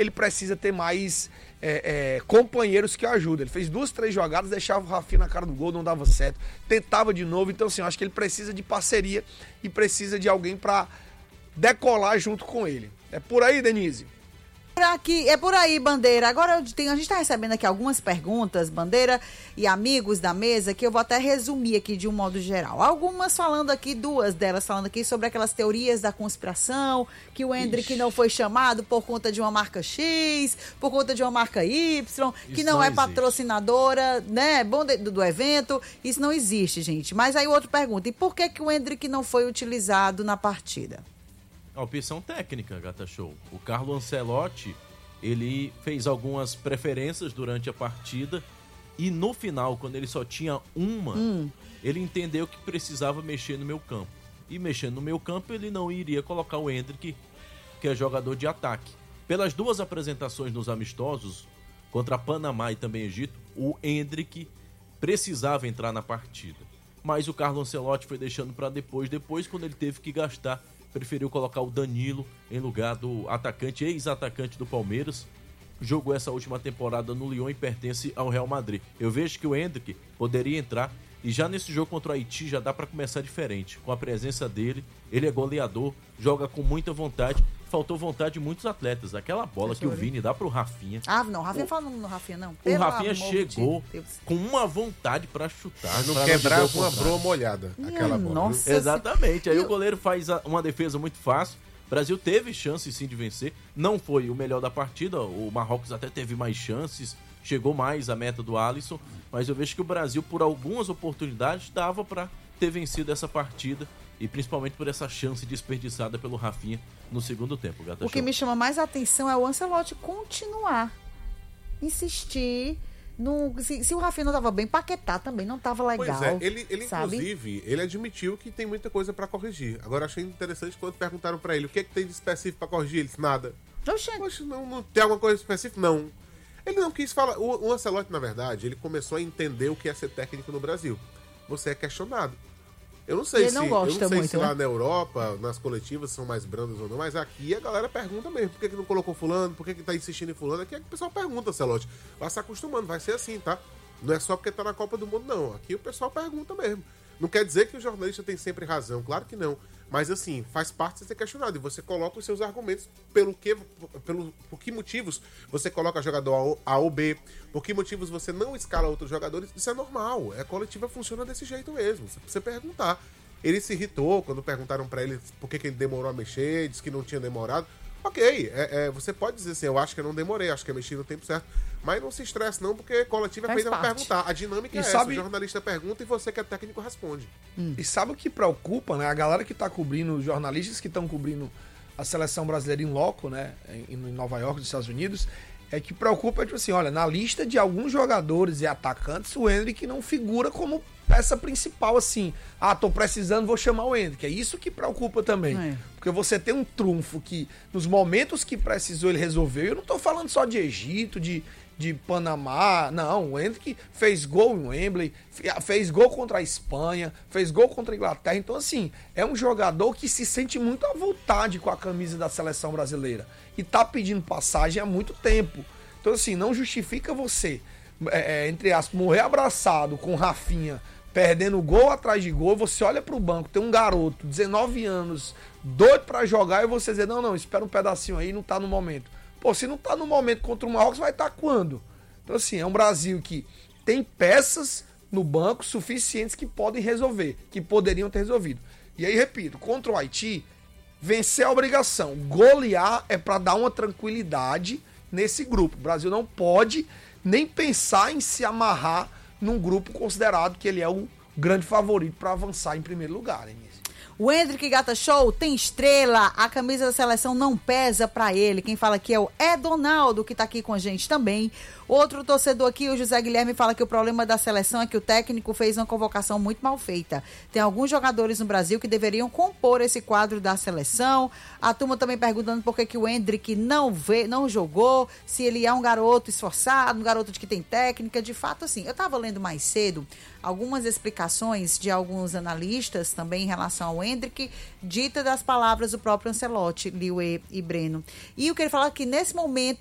ele precisa ter mais companheiros que o ajudem. Ele fez 2, 3 jogadas, deixava o Rafinha na cara do gol, não dava certo, tentava de novo. Então, assim, eu acho que ele precisa de parceria e precisa de alguém para decolar junto com ele. É por aí, Denise? Aqui, é por aí, Bandeira. Agora a gente está recebendo aqui algumas perguntas, Bandeira e amigos da mesa, que eu vou até resumir aqui de um modo geral. Algumas falando aqui, 2 delas falando aqui sobre aquelas teorias da conspiração, que o Endrick não foi chamado por conta de uma marca X, por conta de uma marca Y, que não é patrocinadora, né, do evento. Isso não existe, gente. Mas aí o outro pergunta, e por que o Endrick não foi utilizado na partida? A opção técnica, Gata Show. O Carlo Ancelotti, ele fez algumas preferências durante a partida e no final, quando ele só tinha uma, ele entendeu que precisava mexer no meio campo. E mexendo no meio campo, ele não iria colocar o Endrick, que é jogador de ataque. Pelas 2 apresentações nos amistosos, contra Panamá e também Egito, o Endrick precisava entrar na partida. Mas o Carlo Ancelotti foi deixando para depois, quando ele teve que gastar, preferiu colocar o Danilo em lugar do atacante, ex-atacante do Palmeiras. Jogou essa última temporada no Lyon e pertence ao Real Madrid. Eu vejo que o Endrick poderia entrar e já nesse jogo contra o Haiti já dá para começar diferente. Com a presença dele, ele é goleador, joga com muita vontade. Faltou vontade de muitos atletas. Aquela bola que o Vini dá pro Rafinha. Ah, não, Rafinha fala no Rafinha, não. O Rafinha chegou com uma vontade pra chutar. Não quebrar uma broa molhada. Aquela bola. Nossa. Exatamente. Aí o goleiro faz uma defesa muito fácil. O Brasil teve chance sim de vencer. Não foi o melhor da partida. O Marrocos até teve mais chances. Chegou mais à meta do Alisson. Mas eu vejo que o Brasil, por algumas oportunidades, dava pra ter vencido essa partida. E principalmente por essa chance desperdiçada pelo Rafinha no segundo tempo, Gata Show. O que me chama mais a atenção é o Ancelotti continuar, insistir. Se o Rafinha não estava bem, Paquetá também não estava legal. Pois é, ele inclusive, ele admitiu que tem muita coisa para corrigir. Agora, achei interessante quando perguntaram para ele o que é que tem de específico para corrigir. Ele disse, nada. Poxa, não tem alguma coisa específica? Não. Ele não quis falar. O Ancelotti, na verdade, ele começou a entender o que é ser técnico no Brasil. Você é questionado. Eu não sei se lá na Europa, nas coletivas, são mais brandas ou não, mas aqui a galera pergunta mesmo. Por que não colocou fulano? Por que tá insistindo em fulano? Aqui é que o pessoal pergunta, Celote. Vai se acostumando, vai ser assim, tá? Não é só porque tá na Copa do Mundo, não. Aqui o pessoal pergunta mesmo. Não quer dizer que o jornalista tem sempre razão, claro que não. Mas assim, faz parte de ser questionado. E você coloca os seus argumentos por que motivos você coloca jogador A ou B, por que motivos você não escala outros jogadores. Isso é normal. A coletiva funciona desse jeito mesmo. Você precisa perguntar. Ele se irritou quando perguntaram pra ele por que ele demorou a mexer, disse que não tinha demorado. Ok, você pode dizer assim, eu acho que eu não demorei, acho que eu mexi no tempo certo. Mas não se estresse não, porque coletiva é feita pra perguntar. A dinâmica é essa, o jornalista pergunta e você que é técnico responde. E sabe o que preocupa, né? A galera que tá cobrindo, os jornalistas que estão cobrindo a seleção brasileira em loco, né? Em Nova York, nos Estados Unidos, é que preocupa, tipo assim, olha, na lista de alguns jogadores e atacantes, o Endrick não figura como peça principal, assim. Ah, tô precisando, vou chamar o Endrick. É isso que preocupa também. Porque você tem um trunfo que, nos momentos que precisou, ele resolveu. Eu não tô falando só de Egito, de Panamá. Não, o Endrick fez gol em Wembley, fez gol contra a Espanha, fez gol contra a Inglaterra. Então, assim, é um jogador que se sente muito à vontade com a camisa da seleção brasileira. E tá pedindo passagem há muito tempo. Então, assim, não justifica você, entre aspas, morrer abraçado com Rafinha, perdendo gol atrás de gol. Você olha pro banco, tem um garoto, 19 anos, doido pra jogar, e você dizer, não, espera um pedacinho aí, não tá no momento. Pô, se não tá no momento contra o Marrocos, vai estar quando? Então, assim, é um Brasil que tem peças no banco suficientes que podem resolver, que poderiam ter resolvido. E aí, repito, contra o Haiti, vencer a obrigação. Golear é para dar uma tranquilidade nesse grupo. O Brasil não pode nem pensar em se amarrar num grupo considerado que ele é o grande favorito para avançar em primeiro lugar, hein? O Endrick, Gata Show, tem estrela, a camisa da seleção não pesa pra ele. Quem fala aqui é o Donaldo, que tá aqui com a gente também. Outro torcedor aqui, o José Guilherme, fala que o problema da seleção é que o técnico fez uma convocação muito mal feita. Tem alguns jogadores no Brasil que deveriam compor esse quadro da seleção. A turma também perguntando por que o Endrick não jogou, se ele é um garoto esforçado, um garoto que tem técnica. De fato, assim, eu tava lendo mais cedo algumas explicações de alguns analistas também em relação ao Endrick, dita das palavras do próprio Ancelotti, Liuê e Breno. E o que ele fala é que nesse momento